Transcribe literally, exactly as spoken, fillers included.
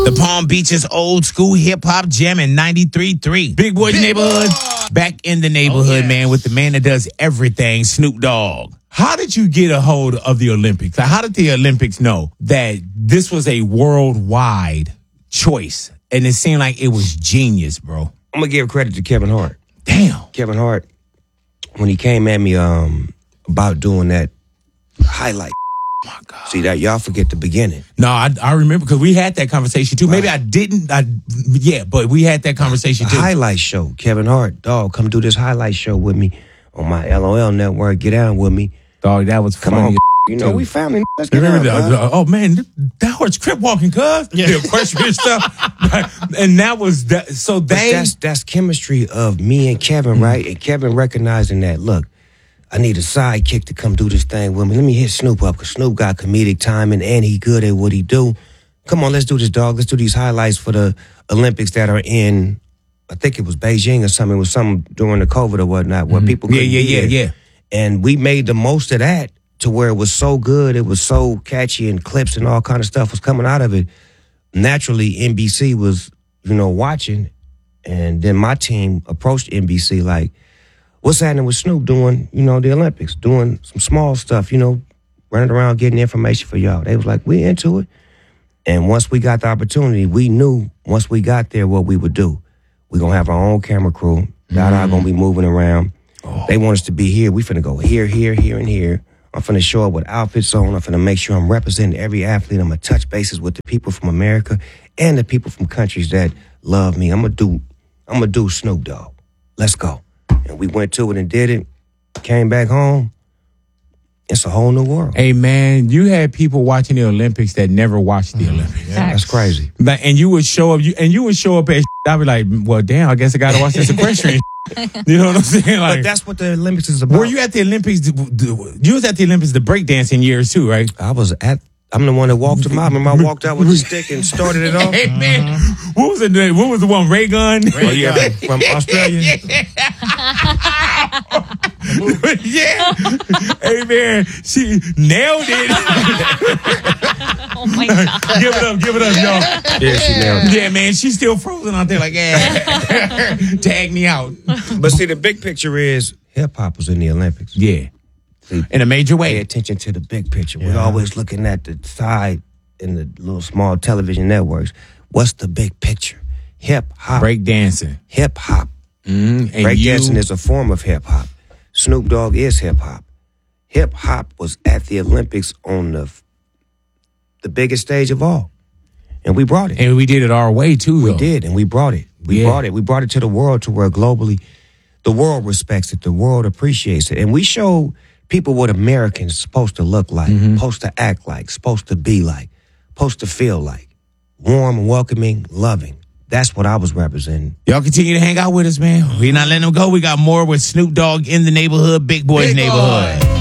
The Palm Beaches old school hip hop jam in ninety-three point three. Big Boys Big Neighborhood. Boy. Back in the neighborhood, oh, yes. man, with the man that does everything, Snoop Dogg. How did you get a hold of the Olympics? How did the Olympics know that this was a worldwide choice? And it seemed like it was genius, bro. I'm going to give credit to Kevin Hart. Damn. Kevin Hart, when he came at me um, about doing that highlight. Oh my God. See, that y'all forget the beginning. No, I, I remember because we had that conversation too. Right. Maybe I didn't. I, yeah, but we had that conversation the too. Highlight show. Kevin Hart, dog, come do this highlight show with me on my L O L network. Get down with me. Dog, that was Come funny. on, you know, we family. Let's get Remember out, the, uh, oh, man, that Hart's crip walking, cuz. Yeah. The equestrian stuff. And that was, that. so they. But that's, that's chemistry of me and Kevin, mm-hmm. right? And Kevin recognizing that, look, I need a sidekick to come do this thing with me. Let me hit Snoop up, because Snoop got comedic timing and he good at what he do. Come on, let's do this, dog. Let's do these highlights for the Olympics that are in, I think it was Beijing or something. It was something during the COVID or whatnot, where mm-hmm. people couldn't Yeah, yeah, yeah, yeah. yeah. And we made the most of that to where it was so good, it was so catchy, and clips and all kind of stuff was coming out of it. Naturally, N B C was, you know, watching, and then my team approached N B C like, what's happening with Snoop doing, you know, the Olympics, doing some small stuff, you know, running around getting information for y'all. They was like, we into it. And once we got the opportunity, we knew once we got there what we would do. We're going to have our own camera crew. Dada mm. going to be moving around. Oh. They want us to be here. We finna go here, here, here, and here. I'm finna show up with outfits on. I'm finna make sure I'm representing every athlete. I'm gonna touch bases with the people from America and the people from countries that love me. I'm gonna do, I'm gonna do Snoop Dogg. Let's go. And we went to it and did it. Came back home. It's a whole new world. Hey, man, you had people watching the Olympics that never watched the mm. Olympics. Yeah, that's crazy. But, and you would show up, you, and you would show up at I'd be like, well, damn, I guess I gotta watch this equestrian. You know what I'm saying? Like, but that's what the Olympics is about. Were you at the Olympics? You was at the Olympics, the breakdancing years too, right? I was at. I'm the one that walked them out. Remember, I walked out with the stick and started it off. Hey man, uh-huh. what was the what was the one? Ray Gun? Ray oh, yeah, from Australia. Yeah. Hey man, she nailed it. Oh my God. Give it up, give it up, y'all. Yeah, she nailed it. Yeah, man, she's still frozen out there like, yeah. Tag me out. But see, the big picture is hip hop was in the Olympics. Yeah. See, in a major way. Pay attention to the big picture. Yeah. We're always looking at the side in the little small television networks. What's the big picture? Hip hop. Break dancing. Hip hop. Mm-hmm. Break dancing is a form of hip hop. Snoop Dogg is hip hop. Hip hop was at the Olympics on the the biggest stage of all, and we brought it. And we did it our way too. We though. did, and we brought it. We yeah. brought it. We brought it to the world, to where globally, the world respects it. The world appreciates it, and we show people what Americans supposed to look like, mm-hmm. supposed to act like, supposed to be like, supposed to feel like. Warm, welcoming, loving. That's what I was representing. Y'all continue to hang out with us, man. We're not letting them go. We got more with Snoop Dogg in the neighborhood, Big Boys Big Neighborhood. Boy.